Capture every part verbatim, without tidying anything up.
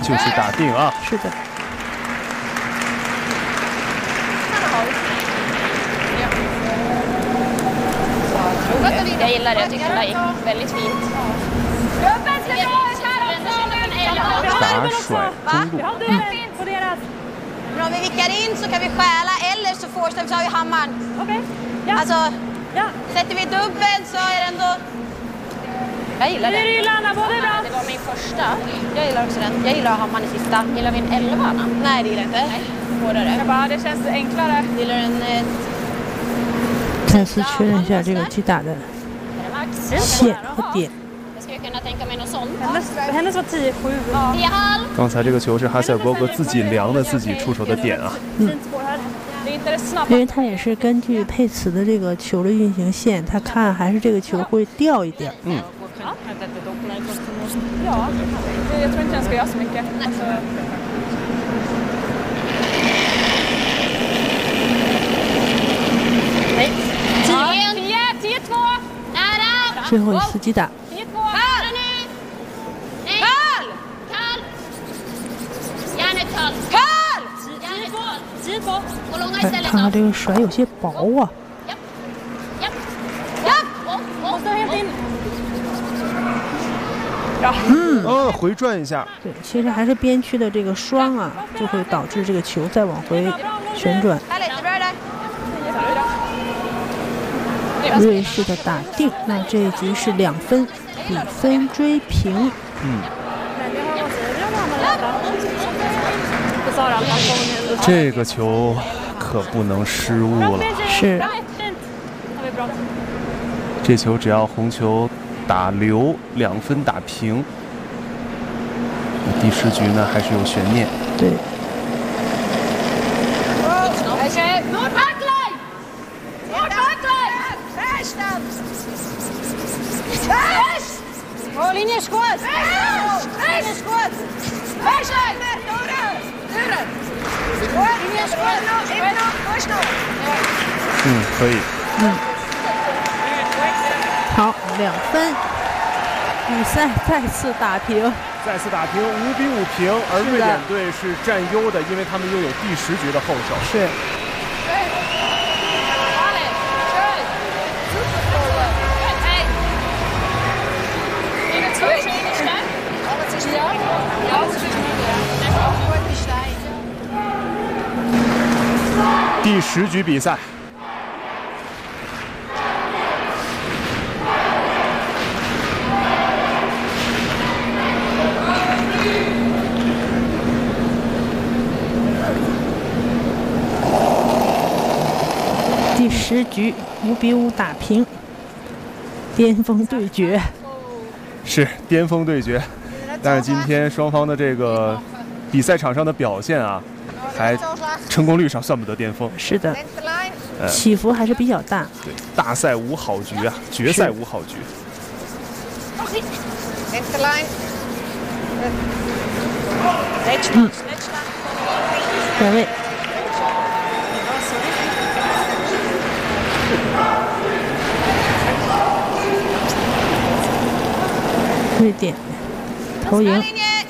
就是打定啊。 是的。 Jag gillar det, jag tycker det gick väldigt fint. 打甩中路。 Men om vi vickar in så kan vi stjäla eller så forcear vi så har vi hammaren. Okej. Ja. Alltså, ja. Sätter vi dubbel så är det ändå... Jag gillar det. Det gillar Anna, både bra. Det var min första. Jag gillar också den. Jag gillar hammaren i sista. Gillar vi en elva, Anna? Nej, det gillar jag inte. Nej, svårare. Jag bara, det känns enklare. Gillar en... Eh... 再次确认一下这个击打的线和点。 Jag skulle kunna tänka mig något sånt. Hennes, hennes var tio sju. Ja. 刚才这个球是哈塞尔伯格自己量的自己出手的点啊。 嗯。 Det är inte det snabba. 因为他也是根据佩茨的这个球的运行线，他看还是这个球会掉一点。 嗯。 Ja, jag tror inte den ska göra så mycket. Alltså... 最后一次击打。哎，看看这个甩有些薄啊。 嗯，哦，回转一下。 对，其实还是边区的这个双啊，就会导致这个球再往回旋转。 瑞士的打定，那这一局是两分，比分追平。 嗯，这个球可不能失误了。 是， 这球只要红球打流，两分打平，第十局呢还是有悬念。 对。 Och linjeskott! Linjeskott! Första! Turen! Linjeskott! Första! 嗯，可以。 嗯。好，两分。比赛再次打平。 再次打平，五比五平，而瑞典队是占优的，因为他们拥有第十局的后手。 是。 第十局比赛， 第十局五比五打平，巅峰对决。 是巅峰对决，但是今天双方的这个比赛场上的表现啊。 还成功率上算不得巅峰， 是的，呃、起伏还是比较大。 对，大赛无好局啊，决赛无好局。 嗯，转位。瑞典投赢。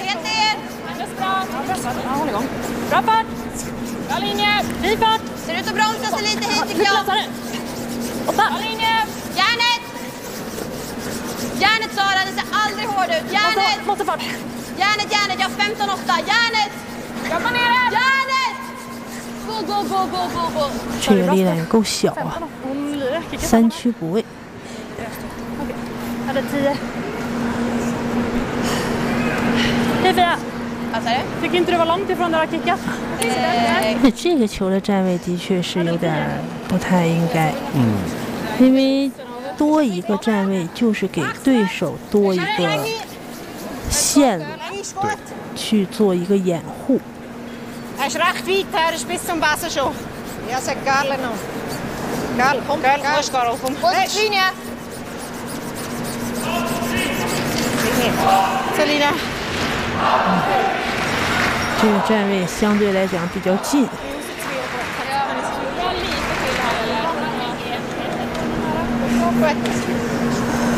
Bra fart! Bra linje! Fin fart! Ser ut att bromsa sig lite hit tycker jag. Bra linje! Järnet! Järnet Sara, det ser aldrig hård ut. Järnet! Måste fart! Järnet, järnet, jag har femton åtta. Järnet! Jobba ner den! Järnet! Gå, gå, gå, gå, gå, gå. 这个力量也够小啊，三区补位。 Hade tio. Hej Fia! Tycker inte du var långt ifrån där kickat? 这个球的站位的确是有点不太应该， 嗯， 因为多一个站位就是给对手多一个线路， 对， 去做一个掩护。 Hij is recht wit, hij is spits som bassen zo. Ja, zeg Karl nog. Karl, kom, Karl, kom, Karl, kom. Linje. Selina. 这个站位相对来讲比较近。